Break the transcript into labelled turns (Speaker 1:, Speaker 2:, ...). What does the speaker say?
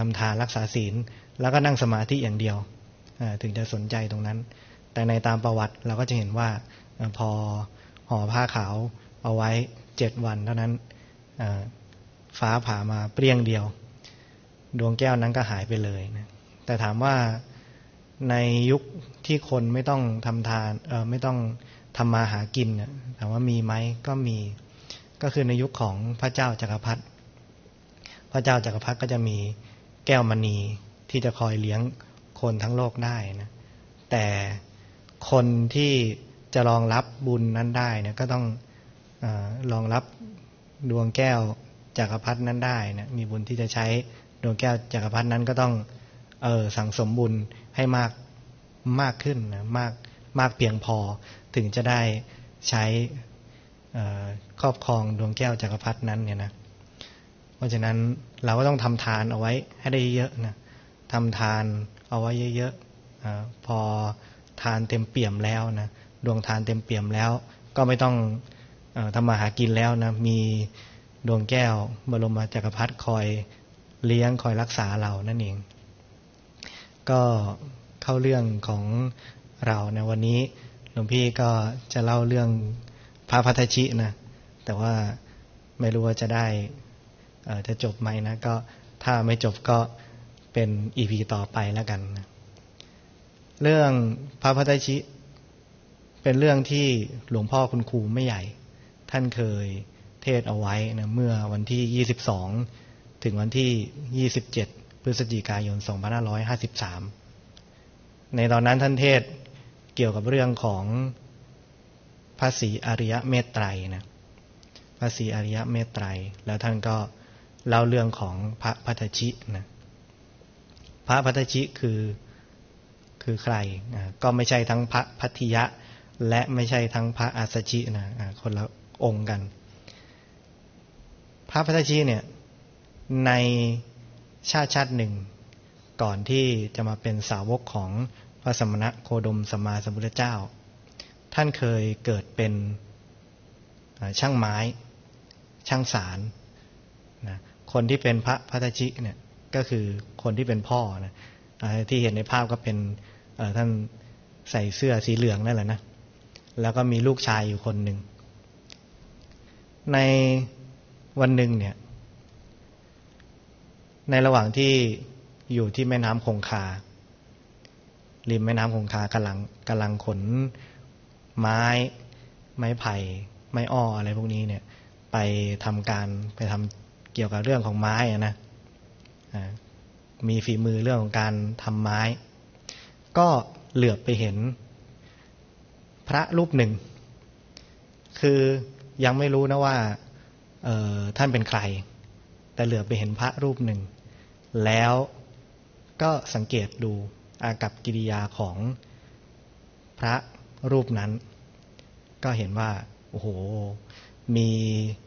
Speaker 1: ำทานรักษาศีลแล้วก็นั่งสมาธิอย่างเดียวถึงจะสนใจตรงนั้นแต่ในตามประวัติเราก็จะเห็นว่าพอห่อผ้าขาวเอาไว้7 วันเท่านั้นฟ้าผ่ามาเปรี้ยงเดียวดวงแก้วนั้นก็หายไปเลยนะแต่ถามว่าในยุคที่คนไม่ต้องทำทานไม่ต้องทำมาหากินนะถามว่ามีไหมก็มีก็คือในยุคของพระเจ้าจักรพรรดิก็จะมีแก้วมณีที่จะคอยเลี้ยงคนทั้งโลกได้นะแต่คนที่จะรองรับบุญนั้นได้เนี่ยก็ต้องรองรับดวงแก้วจักรพรรดินั้นได้นะมีบุญที่จะใช้ดวงแก้วจักรพรรดินั้นก็ต้องสั่งสมบุญให้มากขึ้นนะมากเพียงพอถึงจะได้ใช้ครอบครองดวงแก้วจักรพรรดินั้นเนี่ยนะเพราะฉะนั้นเราก็ต้องทำทานเอาไว้ให้ได้เยอะนะทำทานเอาไว้เยอะๆพอทานเต็มเปี่ยมแล้วนะดวงทานเต็มเปี่ยมแล้วก็ไม่ต้องทำมาหากินแล้วนะมีดวงแก้วบรมจักรพรรดิคอยเลี้ยงคอยรักษาเรานั่นเองก็เข้าเรื่องของเราในวันนี้หลวงพี่ก็จะเล่าเรื่องพระพัทธชินะแต่ว่าไม่รู้ว่าจะได้จะจบไหมนะก็ถ้าไม่จบก็เป็น EP ต่อไปแล้วกันนะเรื่องพระพัทธชิเป็นเรื่องที่หลวงพ่อคุณครูไม่ใหญ่ท่านเคยเทศเอาไว้นะเมื่อวันที่22ถึงวันที่27พฤศจิกายน2553ในตอนนั้นท่านเทศเกี่ยวกับเรื่องของพระศรีอริยเมตไตรนะพระศรีอริยเมตไตรแล้วท่านก็เล่าเรื่องของพระพัทธชินะพระพัทธชิคือใครก็ไม่ใช่ทั้งพระพัทธิยะและไม่ใช่ทั้งพระอาสชินะคนละองค์กันพระพัทธชิเนี่ยในชาติหนึ่งก่อนที่จะมาเป็นสาวกของพระสมณะโคดมสัมมาสัมพุทธเจ้าท่านเคยเกิดเป็นช่างไม้ช่างสารนะคนที่เป็นพระพัทธชิเนี่ยก็คือคนที่เป็นพ่อนะที่เห็นในภาพก็เป็นท่านใส่เสื้อสีเหลืองนั่นแหละนะแล้วก็มีลูกชายอยู่คนหนึ่งในวันหนึ่งเนี่ยในระหว่างที่อยู่ที่แม่น้ำคงคาริมแม่น้ำคงคากำลังขนไม้ไผ่ไม้อ้ออะไรพวกนี้เนี่ยไปทำเกี่ยวกับเรื่องของไม้นะมีฝีมือเรื่องของการทำไม้ก็เหลือบไปเห็นพระรูปหนึ่งคือยังไม่รู้นะว่าท่านเป็นใครแต่เหลือบไปเห็นพระรูปหนึ่งแล้วก็สังเกตดูอากัปกิริยาของพระรูปนั้นก็เห็นว่าโอ้โหมี